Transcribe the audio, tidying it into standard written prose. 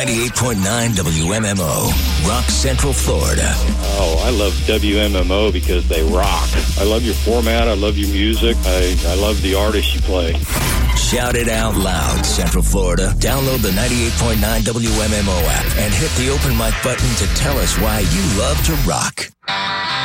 98.9 WMMO, Rock Central, Florida. Oh, I love WMMO because they rock. I love your format. I love your music. I love the artists you play. Shout it out loud, Central Florida. Download the 98.9 WMMO app and hit the open mic button to tell us why you love to rock.